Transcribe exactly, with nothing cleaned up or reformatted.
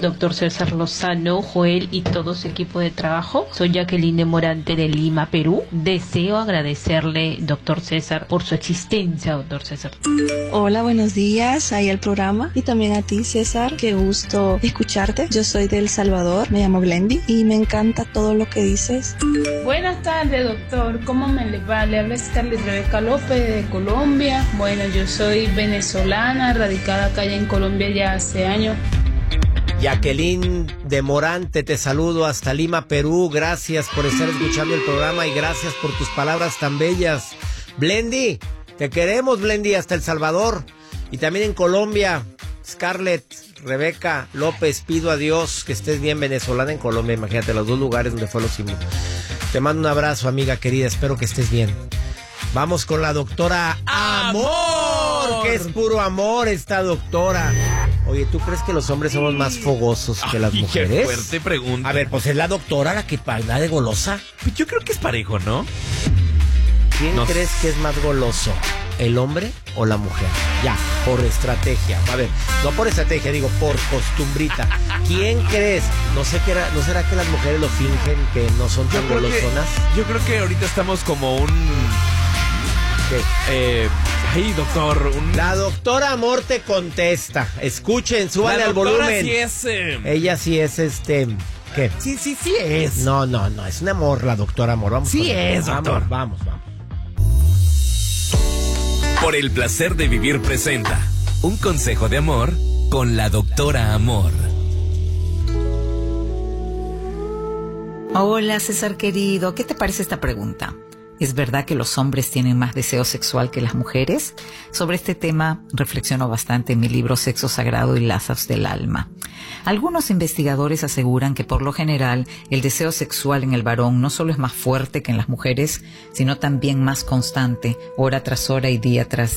doctor César Lozano, Joel y todo su equipo de trabajo. Soy Jacqueline Morante de Lima, Perú. Deseo agradecerle, doctor César, por su existencia, doctor César. Hola, buenos días, ahí al programa. Y también a ti, César, qué gusto escucharte. Yo soy de El Salvador, me llamo Glendy y me encanta todo lo que dices. Buenas tardes, doctor. ¿Cómo me le va? Le habla Scarlett Rebeca López de Colombia. Bueno, yo soy venezolana, radicada acá en Colombia ya hace años. Jacqueline de Morante, te saludo hasta Lima, Perú. Gracias por estar escuchando el programa y gracias por tus palabras tan bellas. Blendy, te queremos, Blendy, hasta El Salvador. Y también en Colombia, Scarlett, Rebeca López, pido a Dios que estés bien, venezolana en Colombia. Imagínate, los dos lugares donde fue lo mismo. Te mando un abrazo, amiga querida, espero que estés bien. Vamos con la doctora Amor, amor. Que es puro amor esta doctora. Oye, ¿tú crees que los hombres somos más fogosos que las Ay, mujeres? Qué fuerte pregunta. A ver, pues es la doctora la que anda de golosa. Yo creo que es parejo, ¿no? ¿Quién no crees que es más goloso? ¿El hombre o la mujer? Ya, por estrategia. A ver, no por estrategia, digo, por costumbrita. ¿Quién crees? No sé qué era, ¿no será que las mujeres lo fingen que no son tan golosonas? Yo creo que ahorita estamos como un... ¿Qué? Eh, ay, doctor. Un... La doctora Amor te contesta. Escuchen, súbale al volumen. Sí es, eh... Ella sí es este. ¿Qué? Sí, sí, sí es. No, no, no. Es un amor, la doctora Amor. Vamos. Sí es, doctor. Vamos, vamos, vamos. Por el placer de vivir presenta un consejo de amor con la doctora Amor. Hola, César querido. ¿Qué te parece esta pregunta? ¿Es verdad que los hombres tienen más deseo sexual que las mujeres? Sobre este tema reflexiono bastante en mi libro Sexo Sagrado y Lazos del Alma. Algunos investigadores aseguran que por lo general el deseo sexual en el varón no solo es más fuerte que en las mujeres, sino también más constante, hora tras hora y día tras